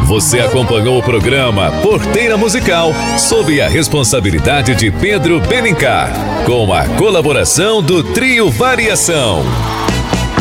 Você acompanhou o programa Porteira Musical sob a responsabilidade de Pedro Benincar, com a colaboração do Trio Variação.